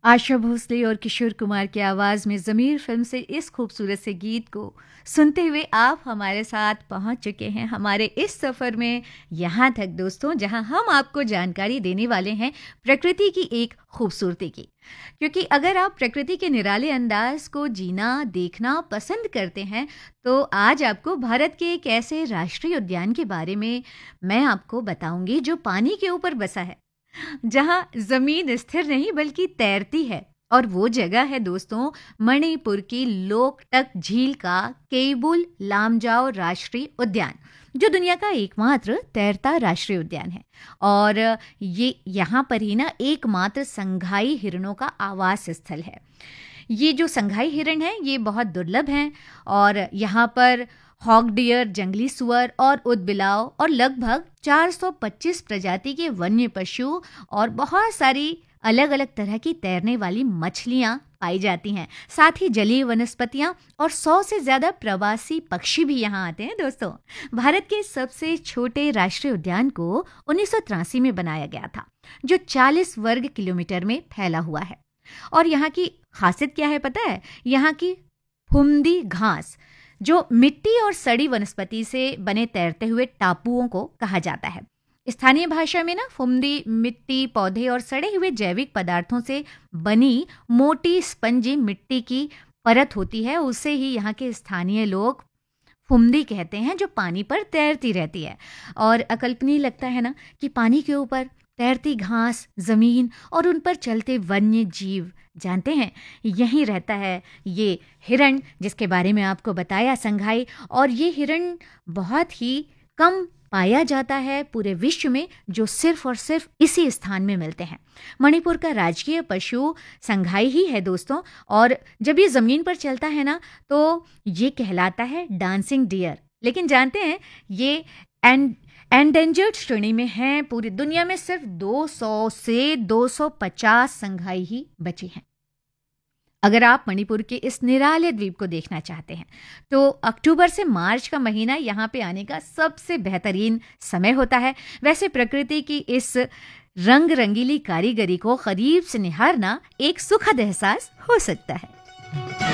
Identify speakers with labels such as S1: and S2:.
S1: आशा भोसले और किशोर कुमार की आवाज में ज़मीर फिल्म से इस खूबसूरत से गीत को सुनते हुए आप हमारे साथ पहुंच चुके हैं हमारे इस सफ़र में यहाँ तक दोस्तों, जहां हम आपको जानकारी देने वाले हैं प्रकृति की एक खूबसूरती की। क्योंकि अगर आप प्रकृति के निराले अंदाज को जीना देखना पसंद करते हैं तो आज आपको भारत के एक ऐसे राष्ट्रीय उद्यान के बारे में मैं आपको बताऊंगी जो पानी के ऊपर बसा है, जहां जमीन स्थिर नहीं बल्कि तैरती है। और वो जगह है दोस्तों मणिपुर की लोकटक झील का केबुल लामजाओ राष्ट्रीय उद्यान, जो दुनिया का एकमात्र तैरता राष्ट्रीय उद्यान है। और ये यहाँ पर ही ना एकमात्र संघाई हिरणों का आवास स्थल है। ये जो संघाई हिरण है ये बहुत दुर्लभ हैं और यहाँ पर हॉग डियर, जंगली सुअर और उदबिलाव और लगभग 425 प्रजाति के वन्य पशु और बहुत सारी अलग अलग तरह की तैरने वाली मछलियां पाई जाती हैं। साथ ही जलीय वनस्पतियां और 100 से ज्यादा प्रवासी पक्षी भी यहाँ आते हैं दोस्तों। भारत के सबसे छोटे राष्ट्रीय उद्यान को 1983 में बनाया गया था, जो 40 वर्ग किलोमीटर में फैला हुआ है। और यहाँ की खासियत क्या है पता है? यहाँ की फुमदी घास, जो मिट्टी और सड़ी वनस्पति से बने तैरते हुए टापुओं को कहा जाता है। स्थानीय भाषा में ना फुमदी मिट्टी, पौधे और सड़े हुए जैविक पदार्थों से बनी मोटी स्पंजी मिट्टी की परत होती है। उसे ही यहाँ के स्थानीय लोग फुमदी कहते हैं, जो पानी पर तैरती रहती है। और अकल्पनीय लगता है ना कि पानी के ऊपर तैरती घास, जमीन और उन पर चलते वन्य जीव। जानते हैं यहीं रहता है ये हिरण जिसके बारे में आपको बताया, संघाई। और ये हिरण बहुत ही कम पाया जाता है पूरे विश्व में, जो सिर्फ और सिर्फ इसी स्थान में मिलते हैं। मणिपुर का राजकीय पशु संघाई ही है दोस्तों। और जब ये जमीन पर चलता है ना तो ये कहलाता है डांसिंग डियर। लेकिन जानते हैं ये एंडेंजर्ड श्रेणी में है। पूरी दुनिया में सिर्फ 200 से 250 संघाई ही बची हैं। अगर आप मणिपुर के इस निराले द्वीप को देखना चाहते हैं तो अक्टूबर से मार्च का महीना यहाँ पे आने का सबसे बेहतरीन समय होता है। वैसे प्रकृति की इस रंग रंगीली कारीगरी को करीब से निहारना एक सुखद एहसास हो सकता है।